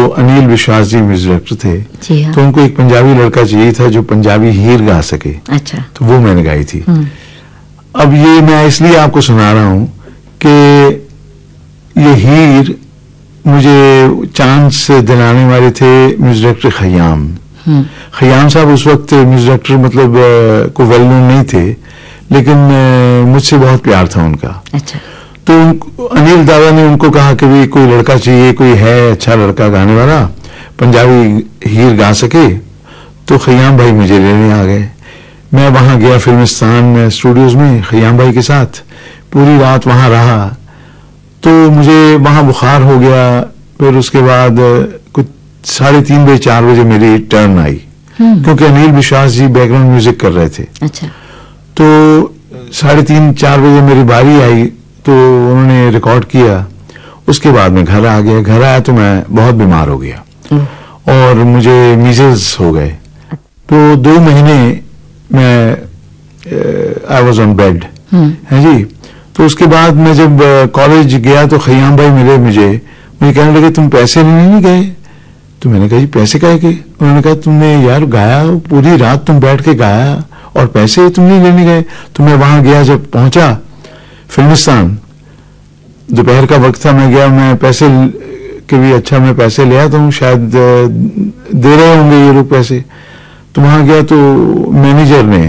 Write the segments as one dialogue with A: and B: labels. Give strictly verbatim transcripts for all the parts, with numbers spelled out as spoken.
A: अनिल विश्वास जी music director थे।
B: जी हाँ।
A: तो उनको एक पंजाबी लड़का चाहिए था जो पंजाबी हीर गा सके।
B: अच्छा।
A: तो वो मैंने गाई थी। अब ये मैं इसलिए आपको सुना रहा हूं कि ये हीर मुझे चांद से दिलाने वाले थे म्यूजिक डायरेक्टर खयाम। खयाम साहब उस वक्त म्यूजिक डायरेक्टर मतलब को वेल नोन नहीं थे, लेकिन मुझसे बहुत प्यार था उनका।
B: अच्छा।
A: तो अनिल दादा ने उनको कहा कि भी कोई लड़का चाहिए, कोई है अच्छा लड़का गाने वाला, पंजाबी हीर गा सके। तो खयाम भाई मुझे लेने आ गए। मैं वहां गया फिल्मिस्तान स्टूडियोज में खयाम भाई के साथ, पूरी रात वहां रहा। तो मुझे वहां बुखार हो गया। फिर उसके बाद कुछ साढ़े तीन बजे चार बजे मेरी टर्न आई, क्योंकि अनिल विश्वास जी बैकग्राउंड म्यूजिक कर रहे थे।
B: अच्छा।
A: तो साढ़े तीन चार बजे मेरी बारी आई, तो उन्होंने रिकॉर्ड किया। उसके बाद मैं घर आ गया। घर आया तो मैं बहुत बीमार हो गया और मुझे मीजल्स हो गए। तो दो महीने मैं आई वाज ऑन बेड है जी। तो उसके बाद मैं जब कॉलेज गया तो खयाम भाई मिले मुझे मुझे कहने लगे तुम पैसे लेने नहीं गए? तो मैंने कहा जी पैसे काहे के? उन्होंने कहा तुमने यार गाया, पूरी रात तुम बैठ के गाया और पैसे तुम नहीं लेने गए। तो मैं वहां गया, जब पहुंचा फिल्मिस्तान, दोपहर का वक्त था, मैं गया, मैं पैसे के भी अच्छा मैं पैसे ले आया तो शायद दे रहे होंगे ये लोग पैसे। तो वहां गया तो मैनेजर ने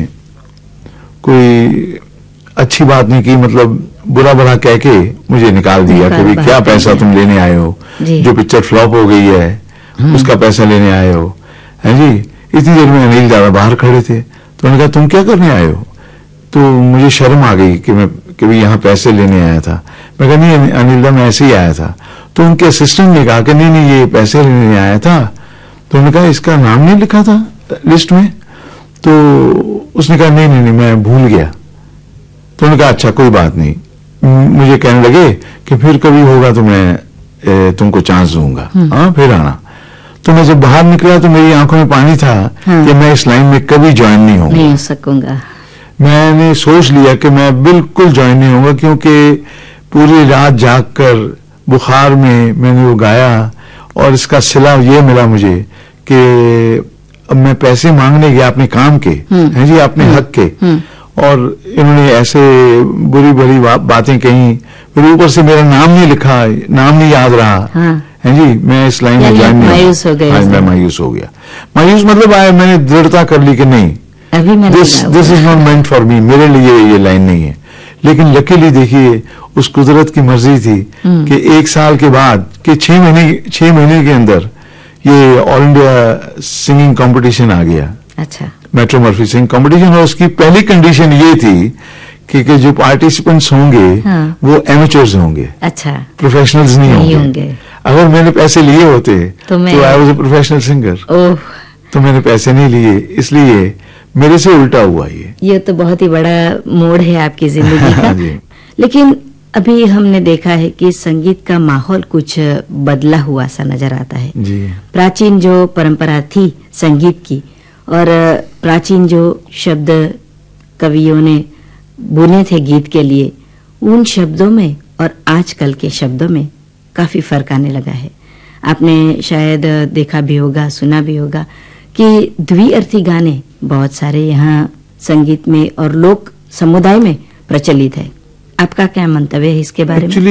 A: कोई अच्छी बात नहीं की, मतलब बुरा भला कह के मुझे निकाल दिया कि भाई क्या पैसा तुम लेने आए हो, जो पिक्चर फ्लॉप हो गई है उसका पैसा लेने आए हो, है जी। इतनी देर में अनिल दादा बाहर खड़े थे। तो उन्होंने कहा तुम क्या करने आए हो? तो मुझे शर्म आ गई कि मैं कि भाई यहाँ पैसे लेने आया था। मैं कहा नहीं अनिल दा, मैं ऐसे ही आया था। तो उनके असिस्टेंट ने कहा कि नहीं नहीं ये पैसे लेने आया था। तो उन्होंने कहा इसका नाम नहीं लिखा था लिस्ट में? तो उसने कहा नहीं नहीं नहीं मैं भूल गया। तो उन्होंने कहा अच्छा कोई बात नहीं। मुझे कहने लगे कि फिर कभी होगा तो मैं ए, तुमको चांस दूंगा, हाँ फिर आना। तो मैं जब बाहर निकला तो मेरी आंखों में पानी था हाँ। कि मैं इस लाइन में कभी ज्वाइन नहीं होऊंगा,
B: नहीं हो सकूंगा।
A: मैंने सोच लिया कि मैं बिल्कुल ज्वाइन नहीं होऊंगा, क्योंकि पूरी रात जागकर बुखार में मैंने वो गाया और इसका सिला ये मिला मुझे कि अब मैं पैसे मांगने गया अपने काम के, हैं जी, अपने हक के, और इन्होंने ऐसे बुरी बुरी बा, बातें कही। फिर ऊपर से मेरा नाम नहीं लिखा, नाम नहीं याद रहा, हाँ। है जी। मैं इस लाइन में ज्वाइन नहीं,
B: मायूस हो गया।
A: मैं मायूस हो गया। मायूस मतलब आया, मैंने दृढ़ता कर ली कि नहीं,
B: अभी
A: this this is not meant for me, मेरे लिए ये लाइन नहीं है। लेकिन लकीली देखिए उस कुदरत की मर्जी थी कि एक साल के बाद कि छह महीने छह महीने के अंदर ये ऑल इंडिया सिंगिंग कंपटीशन आ गया।
B: अच्छा।
A: Metro Murphy singing competition. और उसकी पहली कंडीशन ये थी कि, कि जो पार्टिसिपेंट्स होंगे हाँ। वो एमेचर्स होंगे।
B: अच्छा।
A: प्रोफेशनल्स नहीं, नहीं होंगे। होंगे। अगर मैंने पैसे लिए होते तो I was a professional singer.
B: ओह।
A: तो मैंने पैसे नहीं लिए, इसलिए मेरे से उल्टा हुआ ये।
B: ये तो बहुत ही बड़ा मोड़ है आपकी जिंदगी का। लेकिन अभी हमने देखा है कि संगीत का माहौल कुछ बदला हुआ सा नजर आता है
A: जी।
B: प्राचीन जो परंपरा थी संगीत की और प्राचीन जो शब्द कवियों ने बुने थे गीत के लिए, उन शब्दों में और आजकल के शब्दों में काफी फर्क आने लगा है। आपने शायद देखा भी होगा, सुना भी होगा कि द्विअर्थी गाने बहुत सारे यहाँ संगीत में और लोक समुदाय में प्रचलित है। आपका क्या मंतव्य है इसके बारे में?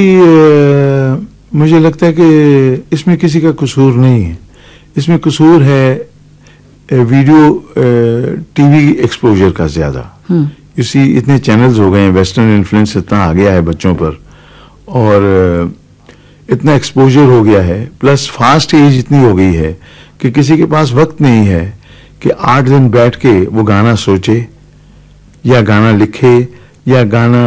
A: एक्चुअली मुझे लगता है कि इसमें किसी का कसूर नहीं है। इसमें कसूर है वीडियो टीवी एक्सपोजर का ज्यादा। इसी इतने चैनल्स हो गए हैं, वेस्टर्न इन्फ्लुएंस इतना आ गया है बच्चों पर और इतना एक्सपोजर हो गया है, प्लस फास्ट एज इतनी हो गई है कि किसी के पास वक्त नहीं है कि आठ दिन बैठ के वो गाना सोचे या गाना लिखे या गाना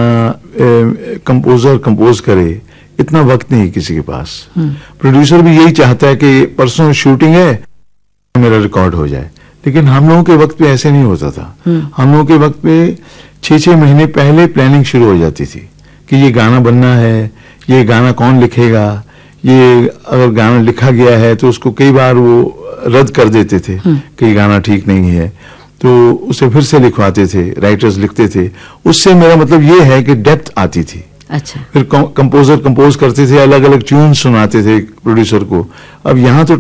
A: कंपोजर कंपोज करे। इतना वक्त नहीं है किसी के पास। प्रोड्यूसर भी यही चाहता है कि परसों शूटिंग है मेरा रिकॉर्ड हो जाए, लेकिन हम लोगों के वक्त पे ऐसे नहीं होता था। हम लोगों के वक्त पे छह छह महीने पहले प्लानिंग शुरू हो जाती थी कि ये गाना बनना है, ये गाना कौन लिखेगा, ये अगर गाना लिखा गया है तो उसको कई बार वो रद्द कर देते थे कि ये गाना ठीक नहीं है, तो उसे फिर से लिखवाते थे, राइटर्स लिखते थे। उससे मेरा मतलब ये है कि डेप्थ आती थी।
B: अच्छा।
A: फिर कंपोजर कंपोज करते थे, अलग अलग ट्यून सुनाते थे प्रोड्यूसर को। अब यहाँ तो